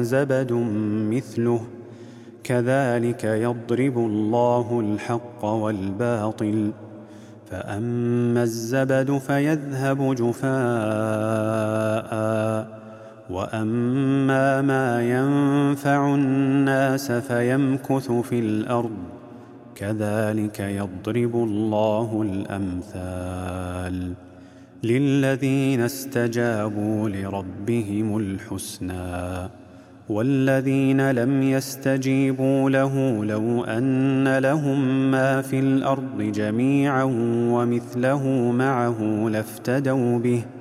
زبد مثله كذلك يضرب الله الحق والباطل فأما الزبد فيذهب جفاء وأما ما ينفع الناس فيمكث في الأرض كذلك يضرب الله الأمثال للذين استجابوا لربهم الحسنى والذين لم يستجيبوا له لو أن لهم ما في الأرض جميعا ومثله معه لافتدوا به